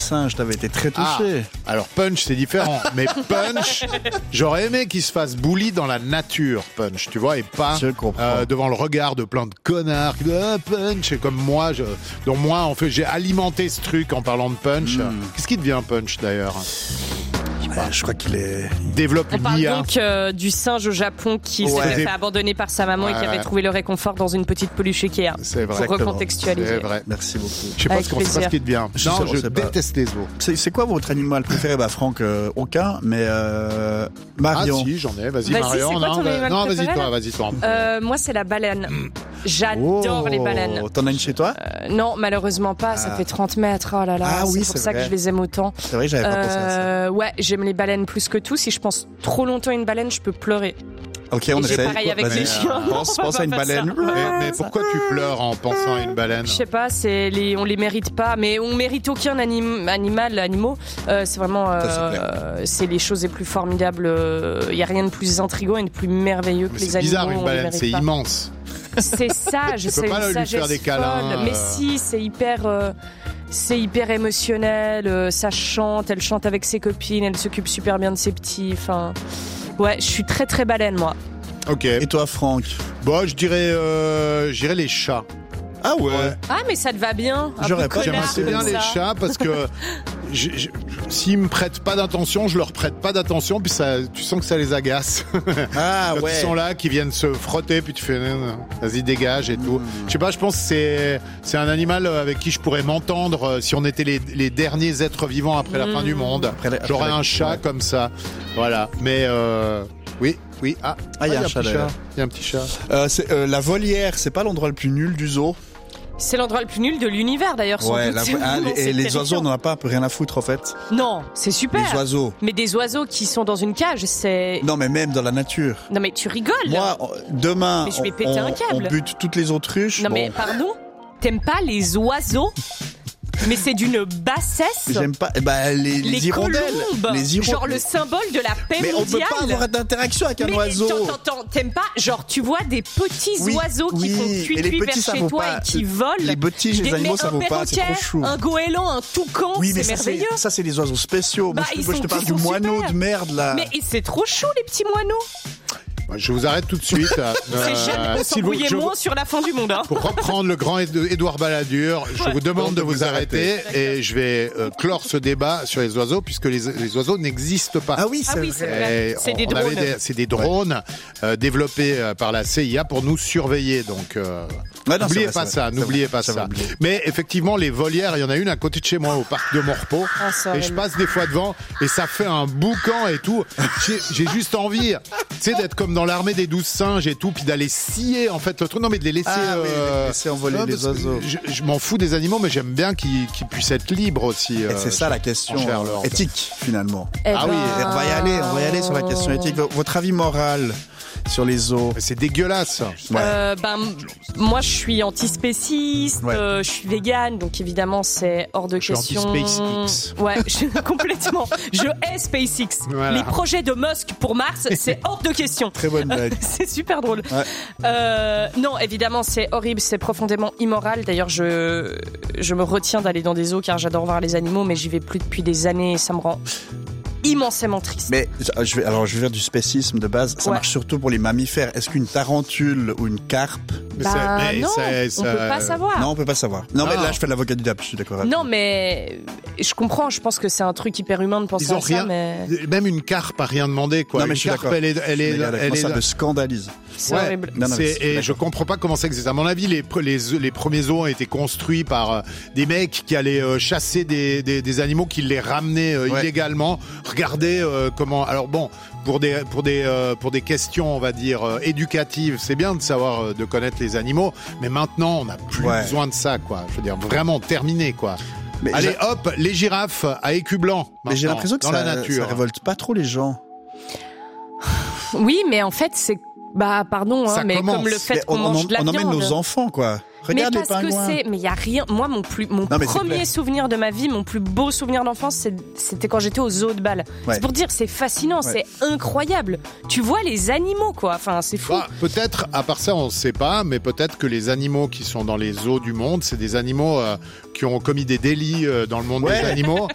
singe, t'avais été très touché. Alors Punch, c'est différent. Mais Punch, j'aurais aimé qu'il se fasse bully dans la nature, Punch, tu vois, et pas devant le regard de plein de connards. Punch, et comme moi, donc moi, en fait, j'ai alimenté ce truc en parlant de Punch. Qu'est-ce qui devient Punch d'ailleurs? Je crois qu'il est... développe une IA. On parle donc du singe au Japon qui s'était fait abandonner par sa maman et qui avait trouvé le réconfort dans une petite peluche Ikea. C'est vrai. Pour recontextualiser. C'est vrai. Merci beaucoup. Je sais pas ce qui devient. Non, je déteste les zoos. C'est quoi votre animal préféré? Franck, aucun, mais Marion. Ah si, j'en ai. Vas-y, Marion. Non, vas-y toi. Moi, c'est la baleine. J'adore les baleines. T'en as une chez toi? Non, malheureusement pas. Ça fait 30 mètres. Oh là là. C'est pour ça que je les aime autant. C'est vrai, j'avais pas pensé à ça. Ouais, j'aime les baleines plus que tout. Si je pense trop longtemps à une baleine, je peux pleurer. Ok, on essaie. Pareil avec les chiens. Pense à une baleine. Mais pourquoi tu pleures en pensant à une baleine? Je sais pas, on les mérite pas, mais on mérite aucun animaux. C'est vraiment, c'est les choses les plus formidables. Il y a rien de plus intriguant et de plus merveilleux que les animaux. C'est bizarre, une baleine, c'est immense. C'est ça, je sais. Tu peux pas lui faire des câlins. Mais si, c'est hyper émotionnel. Ça chante, elle chante avec ses copines, elle s'occupe super bien de ses petits. Enfin, ouais, je suis très très baleine moi. Ok. Et toi, Franck? Bon, je dirais les chats. Ah ouais. Ah mais ça te va bien. J'aimerais bien les chats parce que s'ils me prêtent pas d'attention, je leur prête pas d'attention, puis ça, tu sens que ça les agace. Ah ouais. Ils sont là, qui viennent se frotter, puis tu fais vas-y dégage et tout. Je sais pas, je pense que c'est un animal avec qui je pourrais m'entendre si on était les derniers êtres vivants après la fin du monde. J'aurais un chat comme ça, voilà. Mais oui. Il y a un chat. Il y a un petit chat. La volière, c'est pas l'endroit le plus nul du zoo? C'est l'endroit le plus nul de l'univers d'ailleurs. Ouais, et les oiseaux, on n'en a pas un peu rien à foutre en fait. Non, c'est super. Les oiseaux. Mais des oiseaux qui sont dans une cage, c'est... Non, mais même dans la nature. Non, mais tu rigoles. Moi, demain, mais je vais péter un câble. On bute toutes les autruches. Non, mais pardon? T'aimes pas les oiseaux? Mais c'est d'une bassesse. J'aime pas. Les hirondelles. Genre le symbole de la paix mondiale. Mais on peut pas avoir d'interaction avec un oiseau. T'aimes pas? Genre, tu vois des petits oiseaux qui font cuit vers chez toi et qui volent. Les petits, les animaux, ça vaut pas. C'est trop chou. Un goéland, un toucan, c'est merveilleux. Ça, c'est les oiseaux spéciaux. Moi, je te parle du moineau de merde, là. Mais c'est trop chou, les petits moineaux. Je vous arrête tout de suite. C'est jeune, on s'embrouillait moins sur la fin du monde. Hein. Pour reprendre le grand Édouard Balladur, je vous demande de vous arrêter et je vais clore ce débat sur les oiseaux puisque les oiseaux n'existent pas. Ah oui, c'est vrai. C'est des drones. C'est des drones développés par la CIA pour nous surveiller. Donc n'oubliez pas ça. Mais effectivement, les volières, il y en a une à côté de chez moi au parc de Morpeau et je passe des fois devant et ça fait un boucan et tout. J'ai juste envie, tu sais, d'être comme dans l'armée des 12 singes et tout, puis d'aller scier en fait le truc. Non, mais de les laisser, laisser envoler les oiseaux. Je m'en fous des animaux, mais j'aime bien qu'ils puissent être libres aussi. Et c'est ça la question éthique finalement. Oui, on va y aller sur la question éthique. Votre avis moral sur les zoos? C'est dégueulasse. Moi, je suis antispéciste, je suis végane, donc évidemment, c'est hors de question. Je suis anti-SpaceX. Ouais, complètement. Je hais SpaceX. Voilà. Les projets de Musk pour Mars, c'est hors de question. Très bonne blague. C'est super drôle. Non, évidemment, c'est horrible, c'est profondément immoral. D'ailleurs, je me retiens d'aller dans des zoos car j'adore voir les animaux, mais j'y vais plus depuis des années et ça me rend immensément triste. Mais je vais faire du spécisme de base. Ça marche surtout pour les mammifères. Est-ce qu'une tarentule ou une carpe? Non, on peut pas savoir. Non, on peut pas savoir. Non, mais là, je fais l'avocat du diable. Je suis d'accord. Non, mais je comprends. Je pense que c'est un truc hyper humain de penser à ça. Mais même une carpe a rien demandé, quoi. Non, mais une carpe, ça me scandalise. C'est horrible. Et je comprends pas comment ça existe. À mon avis, les premiers zoos ont été construits par des mecs qui allaient chasser des animaux, qui les ramenaient illégalement. Regardez comment. Alors bon, pour des questions, on va dire éducatives, c'est bien de savoir, de connaître les animaux, mais maintenant on n'a plus besoin de ça, quoi. Je veux dire, vraiment terminé, quoi. Mais allez, hop, les girafes à écu blanc. Mais j'ai l'impression que dans la nature, ça révolte pas trop les gens. Oui, mais en fait, c'est pardon, mais comme le fait qu'on mange de la viande. On emmène nos enfants, quoi. Regarde mais parce que il y a rien. Moi, mon premier souvenir de ma vie, mon plus beau souvenir d'enfance, c'était quand j'étais au zoo de Bâle. Ouais. C'est pour dire, c'est fascinant, c'est incroyable. Tu vois les animaux, quoi. Enfin, c'est fou. Peut-être, à part ça, on ne sait pas, mais peut-être que les animaux qui sont dans les zoos du monde, c'est des animaux qui ont commis des délits dans le monde des animaux